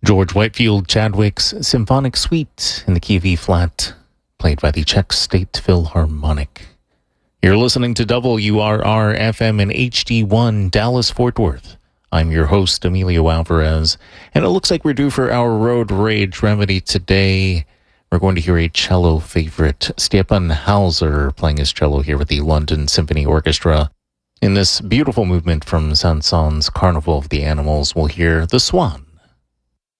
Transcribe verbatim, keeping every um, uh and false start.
George Whitefield Chadwick's Symphonic Suite in the key of E flat, played by the Czech State Philharmonic. You're listening to W R R F M and H D one Dallas-Fort Worth. I'm your host, Emilio Alvarez, and it looks like we're due for our road rage remedy today. We're going to hear a cello favorite, Stefan Hauser, playing his cello here with the London Symphony Orchestra. In this beautiful movement from Saint-Saëns' Carnival of the Animals, we'll hear The Swan.